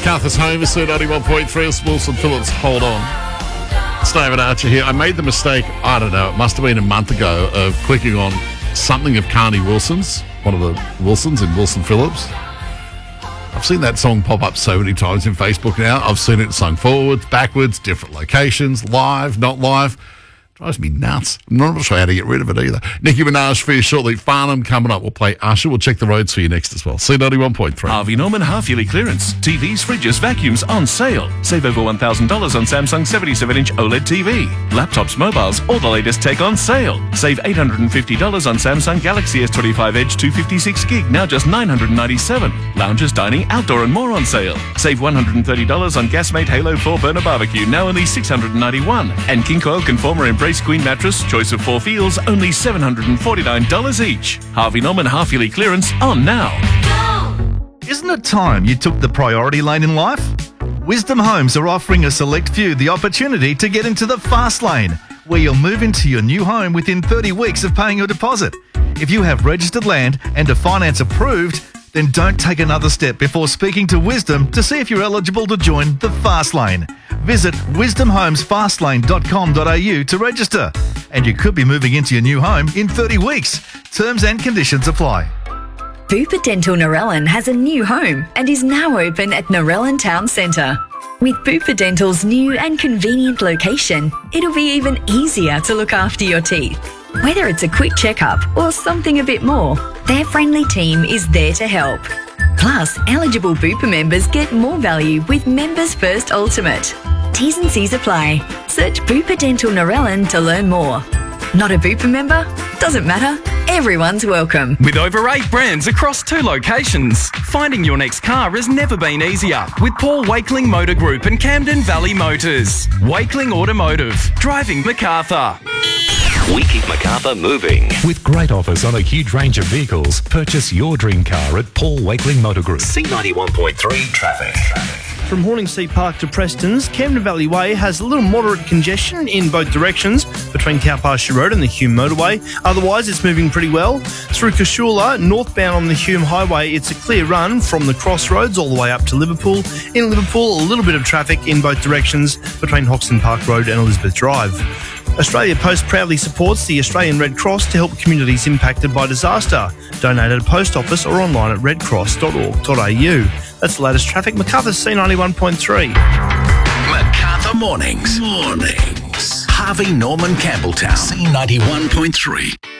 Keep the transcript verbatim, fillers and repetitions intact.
MacArthur's home is C ninety-one point three. It's Wilson Phillips. Hold on. It's David Archer here. I made the mistake, I don't know, it must have been a month ago, of clicking on something of Carney Wilson's, one of the Wilsons in Wilson Phillips. I've seen that song pop up so many times in Facebook now. I've seen it sung forwards, backwards, different locations, live, not live. Drives me nuts. I'm not sure how to get rid of it either. Nicki Minaj for you shortly. Farnham coming up. We'll play Usher. We'll check the roads for you next as well. C ninety-one point three. Harvey Norman half-yearly clearance. T Vs, fridges, vacuums on sale. Save over one thousand dollars on Samsung seventy-seven inch OLED T V. Laptops, mobiles, all the latest tech on sale. Save eight hundred fifty dollars on Samsung Galaxy S twenty-five Edge two fifty-six gig, now just nine hundred ninety-seven dollars. Lounges, dining, outdoor and more on sale. Save one hundred thirty dollars on Gasmate Halo four burner barbecue, now only six hundred ninety-one dollars. And King Coil Conformer Embrace Queen mattress, choice of four feels, only seven hundred forty-nine dollars each. Harvey Norman half-yearly clearance on now. Isn't it time you took the priority lane in life? Wisdom Homes are offering a select few the opportunity to get into the fast lane, where you'll move into your new home within thirty weeks of paying your deposit. If you have registered land and are finance approved, then don't take another step before speaking to Wisdom to see if you're eligible to join the fast lane. Visit wisdom homes fast lane dot com dot a u to register. And you could be moving into your new home in thirty weeks. Terms and conditions apply. Bupa Dental Narellan has a new home and is now open at Narellan Town Centre. With Bupa Dental's new and convenient location, it'll be even easier to look after your teeth. Whether it's a quick checkup or something a bit more, their friendly team is there to help. Plus, eligible Bupa members get more value with Members First Ultimate. T's and C's apply. Search Bupa Dental Narellan to learn more. Not a Bupa member? Doesn't matter. Everyone's welcome. With over eight brands across two locations, finding your next car has never been easier with Paul Wakeling Motor Group and Camden Valley Motors. Wakeling Automotive, driving MacArthur. We keep MacArthur moving. With great offers on a huge range of vehicles, purchase your dream car at Paul Wakeling Motor Group. C ninety-one point three traffic. From Horningsea Park to Preston's, Camden Valley Way has a little moderate congestion in both directions between Cowpasture Road and the Hume Motorway. Otherwise, it's moving pretty well. Through Cashula, northbound on the Hume Highway, it's a clear run from the crossroads all the way up to Liverpool. In Liverpool, a little bit of traffic in both directions between Hoxton Park Road and Elizabeth Drive. Australia Post proudly supports the Australian Red Cross to help communities impacted by disaster. Donate at a post office or online at red cross dot org dot a u. That's the latest traffic. MacArthur C ninety-one point three. MacArthur Mornings. Mornings. Harvey Norman Campbelltown. C ninety-one point three.